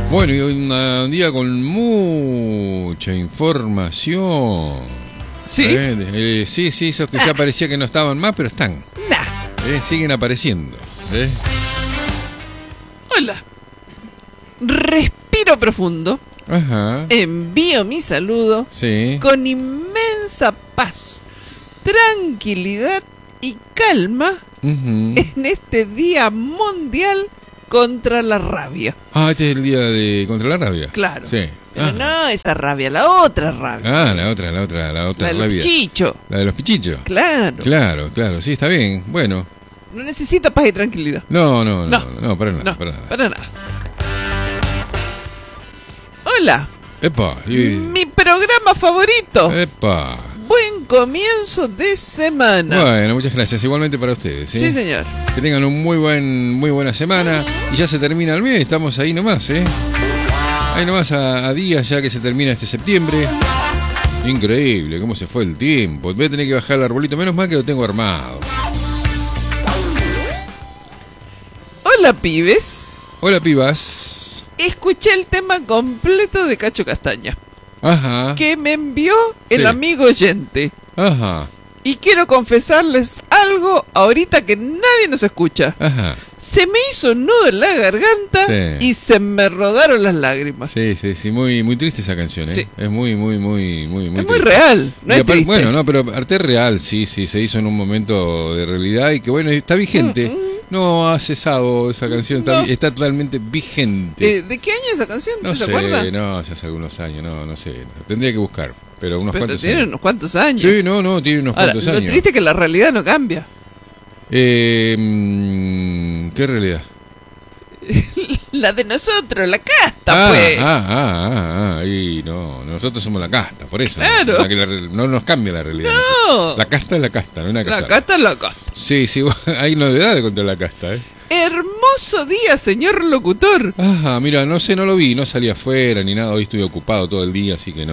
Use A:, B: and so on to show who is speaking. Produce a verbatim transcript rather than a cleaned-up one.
A: Bueno, y hoy un día con mucha información.
B: ¿Sí?
A: ¿Eh? Eh, sí, sí, esos que ya parecía que no estaban más, pero están.
B: Nah.
A: Eh, siguen apareciendo. ¿Eh?
B: Hola. Respiro profundo.
A: Ajá.
B: Envío mi saludo.
A: Sí.
B: Con inmensa paz, tranquilidad y calma
A: Uh-huh.
B: en este Día Mundial contra la Rabia.
A: Ah, este es el día de contra la rabia.
B: Claro.
A: Sí.
B: Pero
A: Ah.
B: no esa rabia, la otra rabia.
A: Ah, la otra, la otra, la otra
B: la de los
A: rabia.
B: chichos.
A: La de los pichichos.
B: Claro.
A: Claro, claro, sí, está bien. Bueno.
B: No necesita paz y tranquilidad.
A: No, no, no,
B: No.
A: no, no, para nada,
B: No,
A: para nada.
B: para nada. Hola.
A: Epa, y-
B: Mi programa favorito.
A: epa.
B: Buen comienzo de semana.
A: Bueno, muchas gracias. Igualmente para ustedes. ¿Sí?
B: Sí, señor.
A: Que tengan un muy buen, muy buena semana. Y ya se termina el mes, estamos ahí nomás, ¿eh? Ahí nomás a, a días ya que se termina este septiembre. Increíble, cómo se fue el tiempo. Voy a tener que bajar el arbolito, menos mal que lo tengo armado.
B: Hola, pibes.
A: Hola, pibas.
B: Escuché el tema completo de Cacho Castaña
A: Ajá.
B: que me envió el
A: Sí.
B: amigo oyente.
A: Ajá.
B: Y quiero confesarles algo ahorita que nadie nos escucha.
A: Ajá.
B: Se me hizo un nudo en la garganta
A: Sí.
B: y se me rodaron las lágrimas.
A: Sí, sí, sí, muy, muy triste esa canción, ¿eh?
B: Sí.
A: Es muy, muy, muy, muy, muy
B: es muy
A: triste.
B: real, no
A: Y
B: es
A: aparte-
B: triste.
A: Bueno, no, pero arte es real, sí, sí, se hizo en un momento de realidad y que bueno, está vigente.
B: Mm, mm.
A: No ha cesado esa canción, está,
B: No.
A: está totalmente vigente.
B: Eh, ¿De qué año es esa canción?
A: no
B: ¿Se
A: sé,
B: acuerda?
A: no, hace algunos años, no, no sé. Tendría que buscar, pero unos
B: Pero
A: cuantos
B: tiene
A: años.
B: unos cuantos años.
A: Sí, no, no, tiene unos
B: Ahora,
A: cuantos
B: lo
A: años.
B: triste es que la realidad no cambia.
A: Eh, mm, ¿Qué realidad?
B: La de nosotros, la casta,
A: Ah,
B: pues.
A: ah, ah, ah, ah, y no, nosotros somos la casta, por eso.
B: Claro.
A: No, La que la re- no nos cambia la realidad.
B: No.
A: nosotros. La casta es la casta, no es una casa.
B: La casta es la casta.
A: Sí, sí, hay novedades contra la casta, ¿eh?
B: Hermoso día, señor locutor.
A: Ajá, mira, no sé, no lo vi, no salí afuera ni nada, hoy estoy ocupado todo el día, así que no.